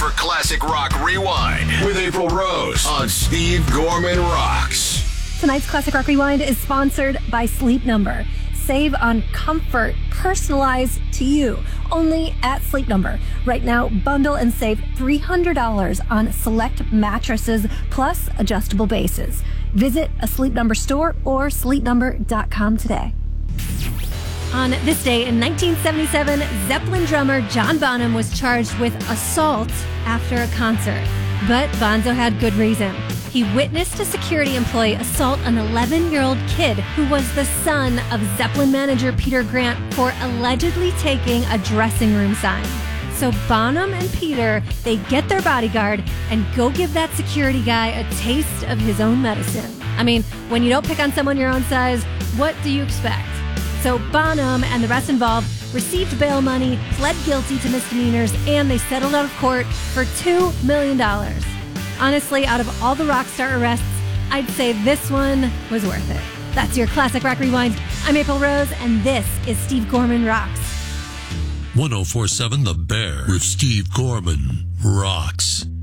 your classic rock rewind with April Rose on Steve Gorman Rocks. Tonight's Classic Rock Rewind is sponsored by Sleep Number. Save on comfort personalized to you only at Sleep Number. Right now, bundle and save $300 on select mattresses plus adjustable bases. Visit a Sleep Number store or sleepnumber.com today. On this day in 1977, Zeppelin drummer John Bonham was charged with assault after a concert. But Bonzo had good reason. He witnessed a security employee assault an 11-year-old kid who was the son of Zeppelin manager Peter Grant for allegedly taking a dressing room sign. So Bonham and Peter, they get their bodyguard and go give that security guy a taste of his own medicine. I mean, when you don't pick on someone your own size, what do you expect? So Bonham and the rest involved received bail money, pled guilty to misdemeanors, and they settled out of court for $2 million. Honestly, out of all the rock star arrests, I'd say this one was worth it. That's your Classic Rock Rewind. I'm April Rose, and this is Steve Gorman Rocks. 104.7 The Bear with Steve Gorman Rocks.